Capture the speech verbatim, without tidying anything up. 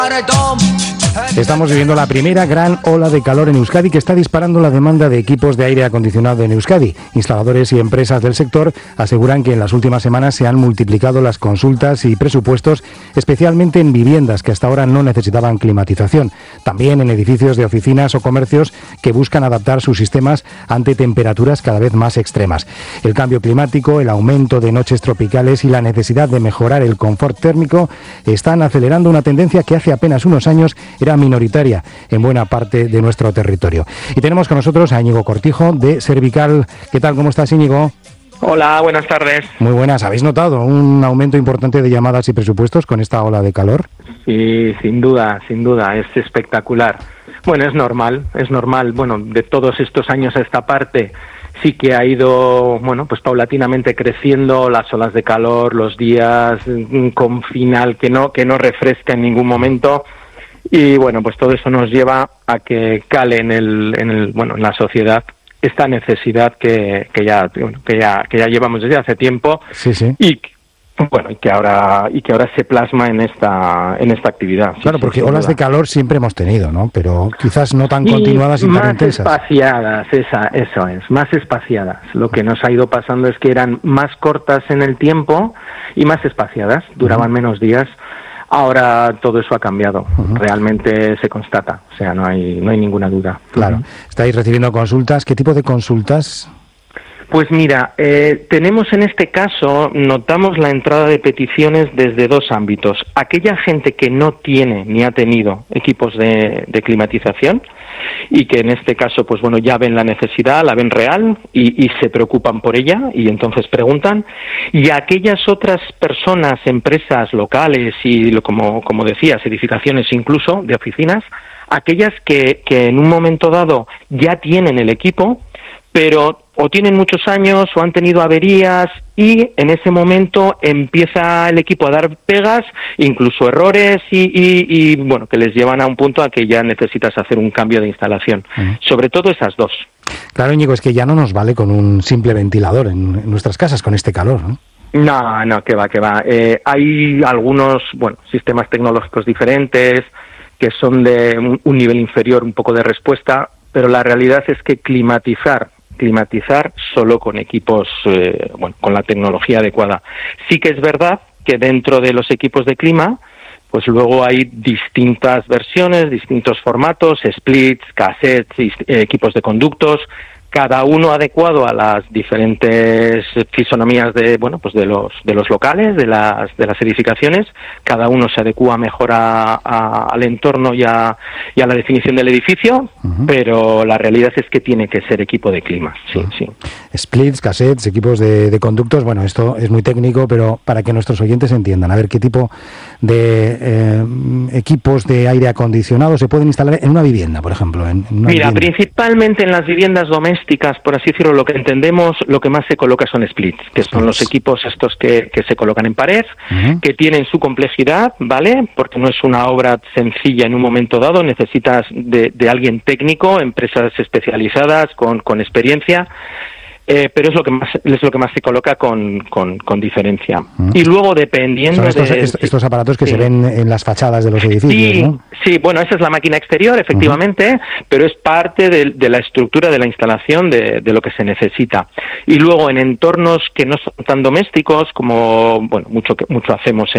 Estamos viviendo la primera gran ola de calor en Euskadi que está disparando la demanda de equipos de aire acondicionado en Euskadi. Instaladores y empresas del sector aseguran que en las últimas semanas se han multiplicado las consultas y presupuestos, especialmente en viviendas que hasta ahora no necesitaban climatización. También en edificios de oficinas o comercios que buscan adaptar sus sistemas ante temperaturas cada vez más extremas. El cambio climático, el aumento de noches tropicales y la necesidad de mejorar el confort térmico están acelerando una tendencia que hace apenas unos años era minoritaria en buena parte de nuestro territorio. Y tenemos con nosotros a Íñigo Cortijo de Servical. ¿Qué tal? ¿Cómo estás, Íñigo? Hola, buenas tardes. Muy buenas. ¿Habéis notado un aumento importante de llamadas y presupuestos con esta ola de calor? Sí, sin duda, sin duda. Es espectacular. Bueno, es normal, es normal. Bueno, de todos estos años a esta parte sí que ha ido, bueno, pues paulatinamente creciendo las olas de calor, los días con final que no, que no refresca en ningún momento. Y bueno, pues todo eso nos lleva a que cale en el, en el, bueno, en la sociedad esta necesidad que, que ya, bueno, que ya, que ya llevamos desde hace tiempo. Sí, sí. Y bueno, y que ahora, y que ahora se plasma en esta, en esta actividad. Claro, sí, porque sí, olas de calor siempre hemos tenido, ¿no? Pero quizás no tan continuadas y, y tan intensas. Más espaciadas, esa, eso es, más espaciadas. Lo que nos ha ido pasando es que eran más cortas en el tiempo y más espaciadas, duraban uh-huh. menos días. Ahora todo eso ha cambiado, uh-huh. realmente se constata, o sea, no hay no hay ninguna duda. Claro. Uh-huh. ¿Estáis recibiendo consultas? ¿Qué tipo de consultas? Pues mira, eh, tenemos en este caso, notamos la entrada de peticiones desde dos ámbitos. Aquella gente que no tiene ni ha tenido equipos de, de climatización y que en este caso, pues bueno, ya ven la necesidad, la ven real y, y se preocupan por ella y entonces preguntan. Y aquellas otras personas, empresas locales y, como, como decías, edificaciones incluso de oficinas, aquellas que, que en un momento dado ya tienen el equipo, pero o tienen muchos años o han tenido averías y en ese momento empieza el equipo a dar pegas, incluso errores y, y, y bueno, que les llevan a un punto a que ya necesitas hacer un cambio de instalación. Uh-huh. Sobre todo esas dos. Claro, Íñigo, es que ya no nos vale con un simple ventilador en, en nuestras casas con este calor, ¿no? No, no, que va, que va. Eh, hay algunos, bueno, sistemas tecnológicos diferentes que son de un, un nivel inferior, un poco de respuesta, pero la realidad es que climatizar climatizar solo con equipos, eh, bueno, con la tecnología adecuada. Sí que es verdad que dentro de los equipos de clima, pues luego hay distintas versiones, distintos formatos, splits, cassettes, equipos de conductos, cada uno adecuado a las diferentes fisonomías de, bueno, pues de los de los locales, de las de las edificaciones. Cada uno se adecúa mejor a, a, al entorno y a, y a la definición del edificio, uh-huh. pero la realidad es que tiene que ser equipo de clima. Sí, uh-huh. sí. Splits, cassettes, equipos de, de conductos. Bueno, esto es muy técnico, pero para que nuestros oyentes entiendan, a ver qué tipo de eh, equipos de aire acondicionado se pueden instalar en una vivienda, por ejemplo. En, en una Mira, vivienda. Principalmente en las viviendas domésticas, por así decirlo, lo que entendemos, lo que más se coloca son splits, que son los equipos estos que, que se colocan en pared, uh-huh. que tienen su complejidad, ¿vale? Porque no es una obra sencilla en un momento dado, necesitas de, de alguien técnico, empresas especializadas, con, con experiencia. Eh, pero es lo que más es lo que más se coloca con, con, con diferencia. Mm. Y luego, dependiendo Son estos, de... Est- estos aparatos que sí. se ven en las fachadas de los edificios, sí, ¿no? Sí, bueno, esa es la máquina exterior, efectivamente, uh-huh. pero es parte de, de la estructura de la instalación de, de lo que se necesita. Y luego, en entornos que no son tan domésticos, como bueno mucho mucho hacemos